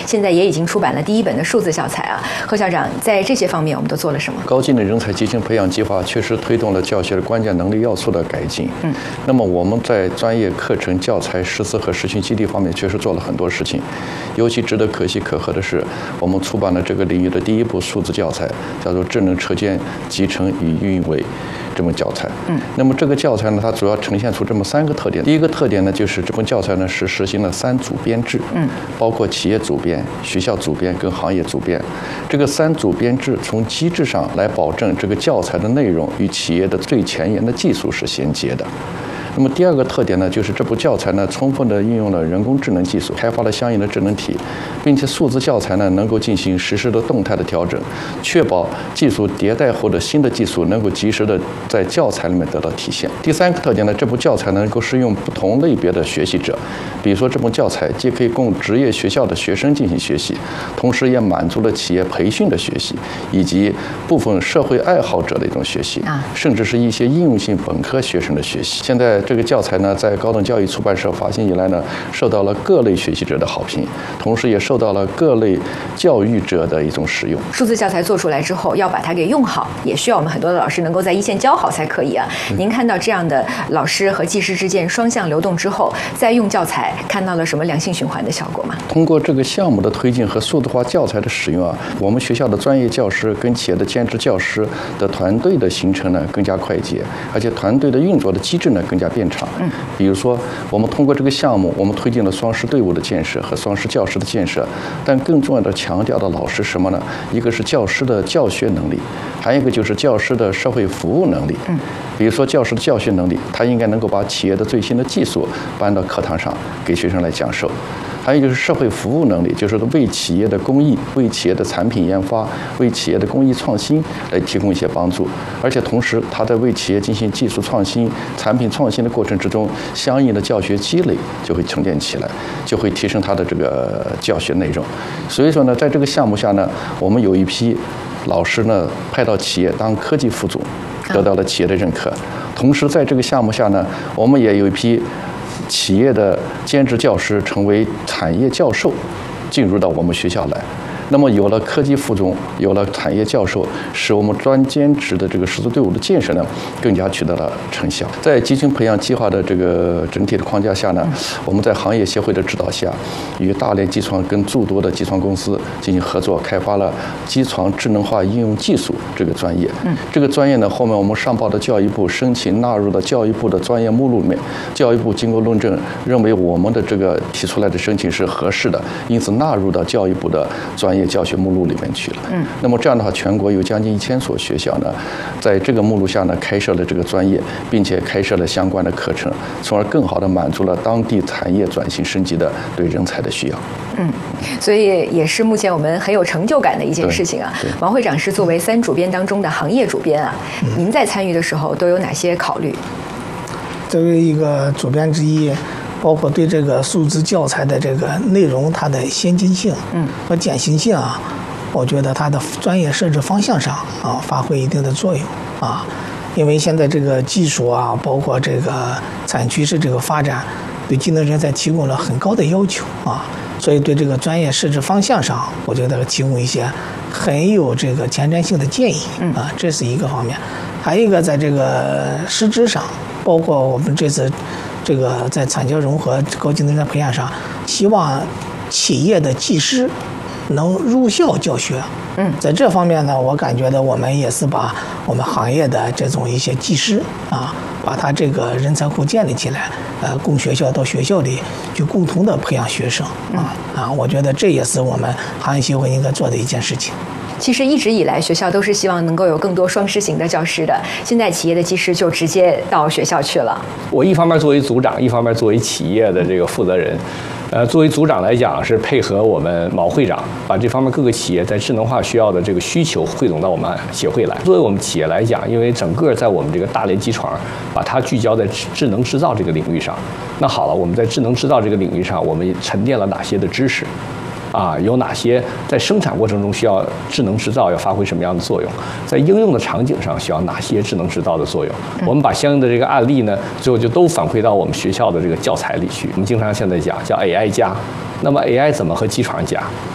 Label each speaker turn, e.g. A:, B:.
A: 现在也已经出版了第1本的数字教材啊。贺校长，在这些方面我们都做了什么？
B: 高技能人才集群培养计划确实推动了教学的关键能力要素的改进。那么我们在专业课程、教材、师资和实训基地方面确实做了很多事情。尤其值得可喜可贺的是，我们出版了这个领域的第1部数字教材，叫做《智能车间集成与运维》这本教材。那么这个教材呢，它主要呈现出这么3个特点。第一个特点呢，就是这本教材呢是实行了3组编制，包括企业组编、学校组编跟行业组编。这个3组编制从机制上来保证这个教材的内容与企业的最前沿的技术是衔接的。那么第2个特点呢，就是这部教材呢充分地运用了人工智能技术，开发了相应的智能体，并且数字教材呢能够进行实时的动态的调整，确保技术迭代或者新的技术能够及时的在教材里面得到体现。第3个特点呢，这部教材能够适用不同类别的学习者，比如说这部教材既可以供职业学校的学生进行学习，同时也满足了企业培训的学习，以及部分社会爱好者的一种学习，甚至是一些应用性本科学生的学习。现在这个教材呢，在高等教育出版社发行以来呢，受到了各类学习者的好评，同时也受到了各类教育者的一种使用。
A: 数字教材做出来之后，要把它给用好，也需要我们很多的老师能够在一线教好才可以啊。您看到这样的老师和技师之间双向流动之后，再用教材，看到了什么良性循环的效果吗？
B: 通过这个项目的推进和数字化教材的使用啊，我们学校的专业教师跟企业的兼职教师的团队的形成呢更加快捷，而且团队的运作的机制呢更加便畅。比如说，我们通过这个项目，我们推进了双师队伍的建设和双师教师的建设，但更重要的强调的老师什么呢？一个是教师的教学能力，还有一个就是教师的社会服务能力。比如说教师的教学能力，他应该能够把企业的最新的技术搬到课堂上给学生来讲授。还有就是社会服务能力，就是为企业的公益、为企业的产品研发、为企业的公益创新来提供一些帮助，而且同时他在为企业进行技术创新、产品创新的过程之中，相应的教学积累就会沉淀起来，就会提升他的这个教学内容。所以说呢，在这个项目下呢，我们有一批老师呢派到企业当科技副总，得到了企业的认可。同时在这个项目下呢，我们也有一批企业的兼职教师成为产业教授，进入到我们学校来。那么有了科技副总，有了产业教授，使我们专兼职的这个师资队伍的建设呢，更加取得了成效。在集群培养计划的这个整体的框架下呢，我们在行业协会的指导下，与大连机床跟诸多的机床公司进行合作，开发了机床智能化应用技术这个专业。这个专业呢，后面我们上报的教育部申请纳入到教育部的专业目录里面，教育部经过论证，认为我们的这个提出来的申请是合适的，因此纳入到教育部的专业教学目录里面去了。那么这样的话，全国有将近1000所学校呢，在这个目录下呢开设了这个专业，并且开设了相关的课程，从而更好地满足了当地产业转型升级的对人才的需要。
A: 所以也是目前我们很有成就感的一件事情啊。王会长是作为3主编当中的行业主编啊，您在参与的时候都有哪些考虑？
C: 作为一个主编之一，包括对这个数字教材的这个内容，它的先进性和简行性啊，我觉得它的专业设置方向上啊发挥一定的作用啊。因为现在这个技术啊，包括这个产业趋势这个发展，对技能人才提供了很高的要求啊，所以对这个专业设置方向上，我觉得提供一些很有这个前瞻性的建议啊，这是一个方面。还有一个在这个师资上，包括我们这次这个在产教融合高技能人才培养上，希望企业的技师能入校教学。在这方面呢，我感觉到我们也是把我们行业的这种一些技师啊，把他这个人才库建立起来，供学校到学校里去共同的培养学生我觉得这也是我们行业协会应该做的一件事情。
A: 其实一直以来，学校都是希望能够有更多双师型的教师的。现在企业的技师就直接到学校去了。
D: 我一方面作为组长，一方面作为企业的这个负责人。作为组长来讲，是配合我们毛会长，把这方面各个企业在智能化需要的这个需求汇总到我们协会来。作为我们企业来讲，因为整个在我们这个大连机床，把它聚焦在智能制造这个领域上。那好了，我们在智能制造这个领域上，我们沉淀了哪些的知识？有哪些在生产过程中需要智能制造要发挥什么样的作用？在应用的场景上需要哪些智能制造的作用？我们把相应的这个案例呢，最后就都反馈到我们学校的这个教材里去。我们经常现在讲叫 AI 加，那么 AI 怎么和机床加？